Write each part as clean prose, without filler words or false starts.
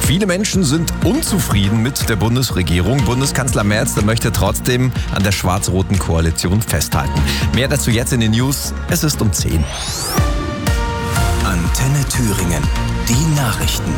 Viele Menschen sind unzufrieden mit der Bundesregierung. Bundeskanzler Merz, der möchte trotzdem an der schwarz-roten Koalition festhalten. Mehr dazu jetzt in den News. Es ist um 10. Antenne Thüringen. Die Nachrichten.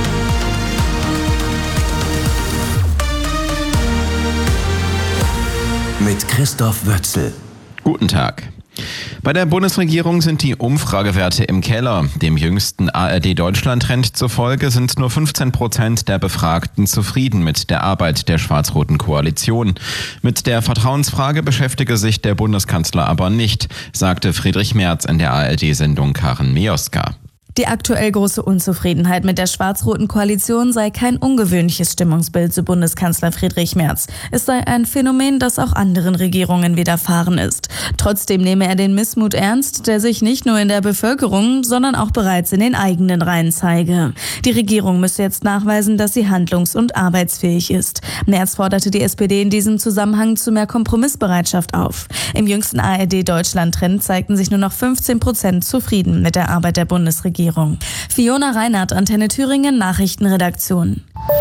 Mit Christoph Wötzl. Guten Tag. Bei der Bundesregierung sind die Umfragewerte im Keller. Dem jüngsten ARD-Deutschland-Trend zufolge sind nur 15% der Befragten zufrieden mit der Arbeit der schwarz-roten Koalition. Mit der Vertrauensfrage beschäftige sich der Bundeskanzler aber nicht, sagte Friedrich Merz in der ARD-Sendung Karen Mioska. Die aktuell große Unzufriedenheit mit der schwarz-roten Koalition sei kein ungewöhnliches Stimmungsbild, so Bundeskanzler Friedrich Merz. Es sei ein Phänomen, das auch anderen Regierungen widerfahren ist. Trotzdem nehme er den Missmut ernst, der sich nicht nur in der Bevölkerung, sondern auch bereits in den eigenen Reihen zeige. Die Regierung müsse jetzt nachweisen, dass sie handlungs- und arbeitsfähig ist. Merz forderte die SPD in diesem Zusammenhang zu mehr Kompromissbereitschaft auf. Im jüngsten ARD-Deutschland-Trend zeigten sich nur noch 15% zufrieden mit der Arbeit der Bundesregierung. Fiona Reinhardt, Antenne Thüringen, Nachrichtenredaktion.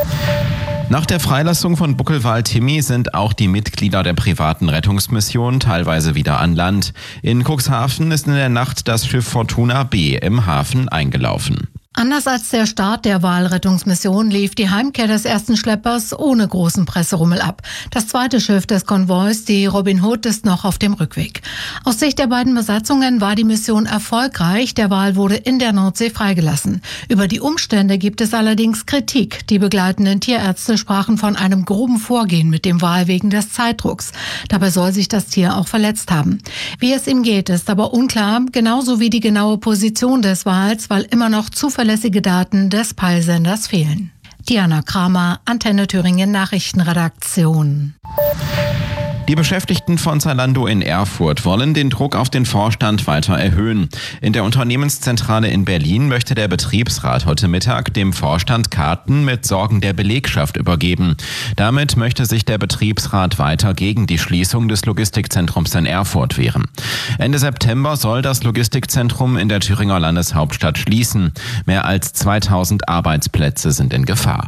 Nach der Freilassung von Buckelwal Timmy sind auch die Mitglieder der privaten Rettungsmission teilweise wieder an Land. In Cuxhaven ist in der Nacht das Schiff Fortuna B im Hafen eingelaufen. Anders als der Start der Walrettungsmission lief die Heimkehr des ersten Schleppers ohne großen Presserummel ab. Das zweite Schiff des Konvois, die Robin Hood, ist noch auf dem Rückweg. Aus Sicht der beiden Besatzungen war die Mission erfolgreich. Der Wal wurde in der Nordsee freigelassen. Über die Umstände gibt es allerdings Kritik. Die begleitenden Tierärzte sprachen von einem groben Vorgehen mit dem Wal wegen des Zeitdrucks. Dabei soll sich das Tier auch verletzt haben. Wie es ihm geht, ist aber unklar, genauso wie die genaue Position des Wals, weil immer noch zuverlässige Daten des Peilsenders fehlen. Diana Kramer, Antenne Thüringen Nachrichtenredaktion. Die Beschäftigten von Zalando in Erfurt wollen den Druck auf den Vorstand weiter erhöhen. In der Unternehmenszentrale in Berlin möchte der Betriebsrat heute Mittag dem Vorstand Karten mit Sorgen der Belegschaft übergeben. Damit möchte sich der Betriebsrat weiter gegen die Schließung des Logistikzentrums in Erfurt wehren. Ende September soll das Logistikzentrum in der Thüringer Landeshauptstadt schließen. Mehr als 2000 Arbeitsplätze sind in Gefahr.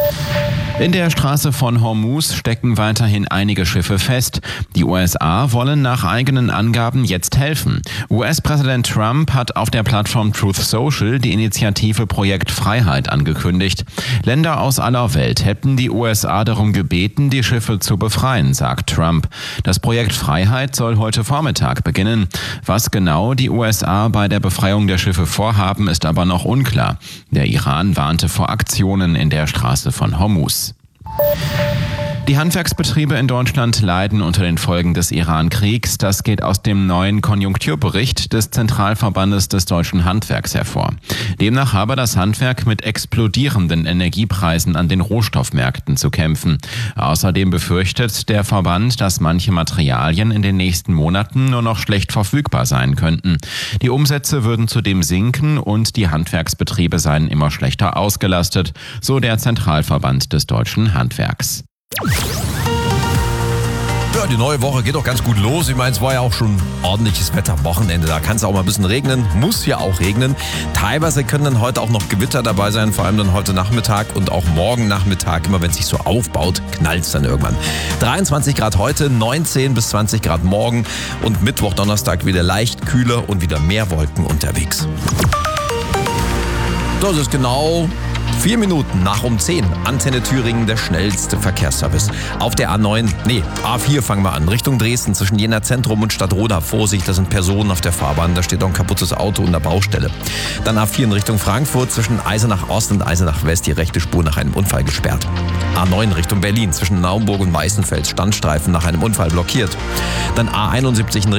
In der Straße von Hormuz stecken weiterhin einige Schiffe fest. Die USA wollen nach eigenen Angaben jetzt helfen. US-Präsident Trump hat auf der Plattform Truth Social die Initiative Projekt Freiheit angekündigt. Länder aus aller Welt hätten die USA darum gebeten, die Schiffe zu befreien, sagt Trump. Das Projekt Freiheit soll heute Vormittag beginnen. Was genau die USA bei der Befreiung der Schiffe vorhaben, ist aber noch unklar. Der Iran warnte vor Aktionen in der Straße von Hormuz. Die Handwerksbetriebe in Deutschland leiden unter den Folgen des Iran-Kriegs. Das geht aus dem neuen Konjunkturbericht des Zentralverbandes des deutschen Handwerks hervor. Demnach habe das Handwerk mit explodierenden Energiepreisen an den Rohstoffmärkten zu kämpfen. Außerdem befürchtet der Verband, dass manche Materialien in den nächsten Monaten nur noch schlecht verfügbar sein könnten. Die Umsätze würden zudem sinken und die Handwerksbetriebe seien immer schlechter ausgelastet, so der Zentralverband des deutschen Handwerks. Ja, die neue Woche geht doch ganz gut los. Ich meine, es war ja auch schon ordentliches Wetter am Wochenende. Da kann es auch mal ein bisschen regnen. Muss ja auch regnen. Teilweise können dann heute auch noch Gewitter dabei sein. Vor allem dann heute Nachmittag und auch morgen Nachmittag. Immer wenn es sich so aufbaut, knallt es dann irgendwann. 23 Grad heute, 19 bis 20 Grad morgen. Und Mittwoch, Donnerstag wieder leicht kühler und wieder mehr Wolken unterwegs. Das ist genau 4 Minuten nach um 10. Antenne Thüringen, der schnellste Verkehrsservice. Auf der A4 fangen wir an. Richtung Dresden zwischen Jena Zentrum und Stadtroda. Vorsicht, da sind Personen auf der Fahrbahn. Da steht auch ein kaputtes Auto in der Baustelle. Dann A4 in Richtung Frankfurt zwischen Eisenach Ost und Eisenach West. Die rechte Spur nach einem Unfall gesperrt. A9 Richtung Berlin zwischen Naumburg und Weißenfels. Standstreifen nach einem Unfall blockiert. Dann A71 in